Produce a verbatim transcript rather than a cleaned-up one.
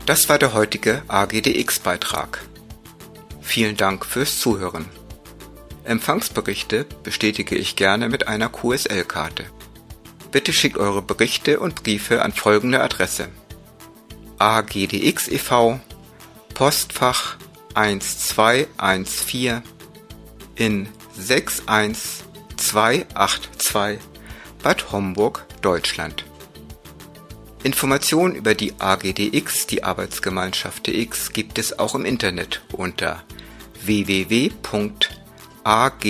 Das war der heutige A G D X-Beitrag. Vielen Dank fürs Zuhören. Empfangsberichte bestätige ich gerne mit einer Q S L-Karte. Bitte schickt eure Berichte und Briefe an folgende Adresse: A G D X e V, Postfach eins zwei eins vier in sechs eins zwei acht zwei Bad Homburg, Deutschland. Informationen über die A G D X, die Arbeitsgemeinschaft der X, gibt es auch im Internet unter w w w punkt a g